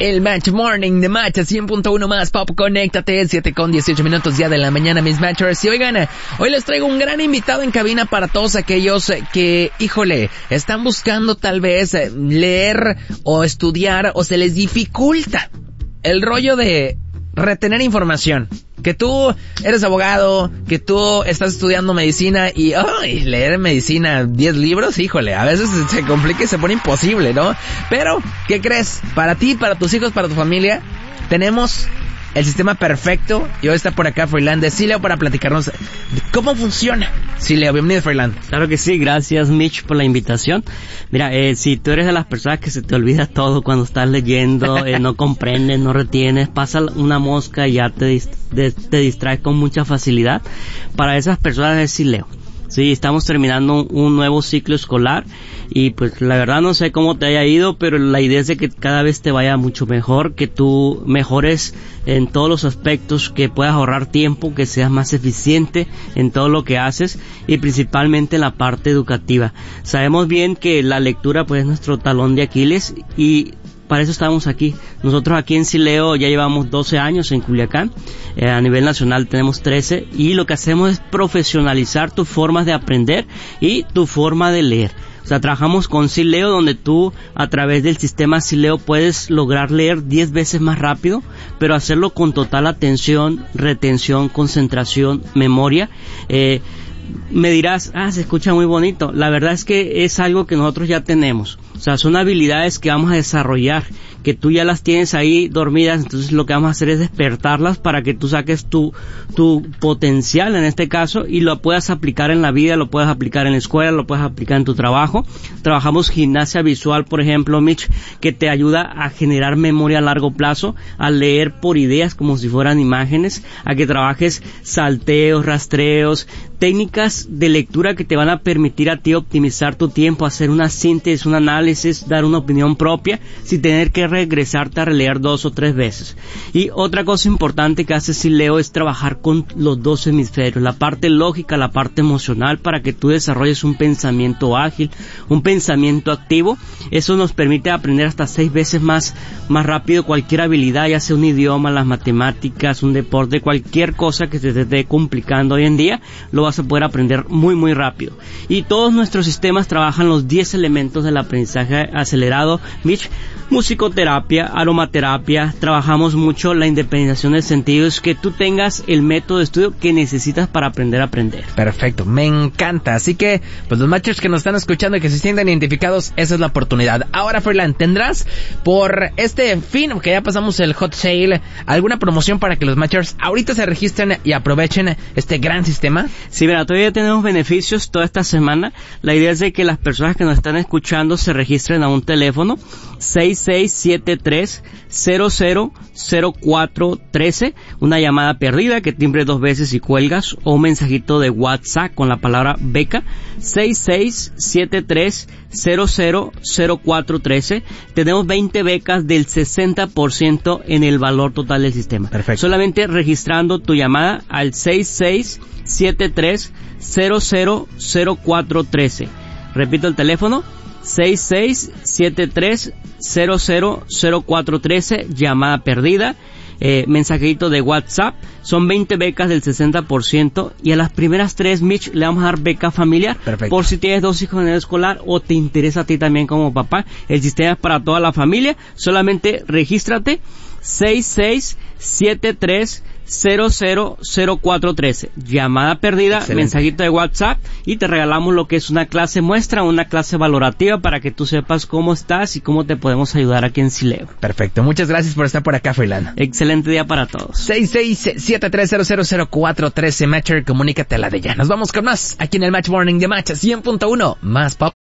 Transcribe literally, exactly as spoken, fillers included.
el Match Morning de Match a cien punto uno más Pop. Conéctate, siete con dieciocho minutos ya de la mañana, mis Matchers. Y oigan, hoy les traigo un gran invitado en cabina para todos aquellos que, híjole, están buscando tal vez leer o estudiar o se les dificulta el rollo de retener información. Que tú eres abogado, que tú estás estudiando medicina y ay, leer medicina diez libros, híjole, a veces se complica y se pone imposible, ¿no? Pero, ¿qué crees? Para ti, para tus hijos, para tu familia, tenemos el sistema perfecto. Y hoy está por acá Froilán de Sileo para platicarnos cómo funciona Sileo. Bienvenido, Froilán. Claro que sí, gracias Mitch por la invitación. Mira, eh, si tú eres de las personas que se te olvida todo cuando estás leyendo, eh, no comprendes, no retienes, pasa una mosca y ya te, dist- de- te distraes con mucha facilidad, para esas personas es Sileo. Sí, estamos terminando un, un nuevo ciclo escolar y pues la verdad no sé cómo te haya ido, pero la idea es de que cada vez te vaya mucho mejor, que tú mejores en todos los aspectos, que puedas ahorrar tiempo, que seas más eficiente en todo lo que haces y principalmente en la parte educativa. Sabemos bien que la lectura pues es nuestro talón de Aquiles y para eso estamos aquí. Nosotros aquí en Sileo ya llevamos doce años en Culiacán, eh, a nivel nacional tenemos trece y lo que hacemos es profesionalizar tus formas de aprender y tu forma de leer. O sea, trabajamos con Sileo, donde tú a través del sistema Sileo puedes lograr leer diez veces más rápido, pero hacerlo con total atención, retención, concentración, memoria. Eh, me dirás, ah, se escucha muy bonito. La verdad es que es algo que nosotros ya tenemos. O sea, son habilidades que vamos a desarrollar, que tú ya las tienes ahí dormidas, entonces lo que vamos a hacer es despertarlas para que tú saques tu, tu potencial en este caso y lo puedas aplicar en la vida, lo puedas aplicar en la escuela, lo puedas aplicar en tu trabajo. Trabajamos gimnasia visual, por ejemplo, Mitch, que te ayuda a generar memoria a largo plazo, a leer por ideas como si fueran imágenes, a que trabajes salteos, rastreos, técnicas de lectura que te van a permitir a ti optimizar tu tiempo, hacer una síntesis, un análisis, dar una opinión propia, sin tener que regresarte a releer dos o tres veces. Y otra cosa importante que hace Sileo es trabajar con los dos hemisferios, la parte lógica, la parte emocional, para que tú desarrolles un pensamiento ágil, un pensamiento activo. Eso nos permite aprender hasta seis veces más, más rápido cualquier habilidad, ya sea un idioma, las matemáticas, un deporte, cualquier cosa que se te esté complicando hoy en día, lo vas a poder aprender muy muy rápido. Y todos nuestros sistemas trabajan los diez elementos del aprendizaje acelerado, Mitch. Musicoterapia, aromaterapia, trabajamos mucho la independización del sentido, es que tú tengas el método de estudio que necesitas para aprender a aprender. Perfecto, me encanta. Así que, pues los matchers que nos están escuchando y que se sientan identificados, esa es la oportunidad. Ahora, Froilán, ¿tendrás por este fin, que ya pasamos el hot sale, alguna promoción para que los matchers ahorita se registren y aprovechen este gran sistema? Sí, mira, todavía tenemos beneficios toda esta semana. La idea es de que las personas que nos están escuchando se registren a un teléfono seis seis siete tres cero cero cero cuatro uno tres, una llamada perdida que timbre dos veces y cuelgas, o un mensajito de WhatsApp con la palabra beca, seis seis siete tres cero cero cero cuatro uno tres. Tenemos veinte becas del sesenta por ciento en el valor total del sistema. Perfecto. Solamente registrando tu llamada al seis seis siete tres cero cero cero cuatro uno tres. Repito el teléfono, seis seis siete tres cero cero cero cuatro uno tres, llamada perdida, eh, mensajito de WhatsApp. Son veinte becas del sesenta por ciento y a las primeras tres, Mitch, le vamos a dar beca familiar. Perfecto. Por si tienes dos hijos en el escolar o te interesa a ti también como papá. El sistema es para toda la familia. Solamente regístrate seis seis siete tres cero cero cero cuatro uno tres, llamada perdida. Excelente. Mensajito de WhatsApp y te regalamos lo que es una clase muestra, una clase valorativa para que tú sepas cómo estás y cómo te podemos ayudar aquí en Sileo. Perfecto, muchas gracias por estar por acá, Froilán. Excelente día para todos. seis seis siete tres cero cero cero cuatro uno tres, Matcher, comunícate a la de ya. Nos vamos con más aquí en el Match Morning de Match cien punto uno más Pop.